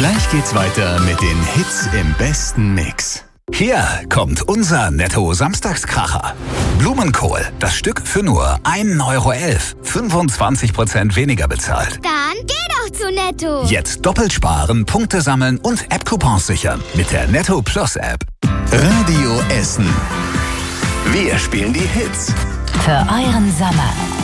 Gleich geht's weiter mit den Hits im besten Mix. Hier kommt unser Netto-Samstagskracher. Blumenkohl, das Stück für nur 1,11 €. 25% weniger bezahlt. Dann geh doch zu Netto. Jetzt doppelt sparen, Punkte sammeln und App-Coupons sichern mit der Netto Plus App. Radio Essen. Wir spielen die Hits. Für euren Sommer.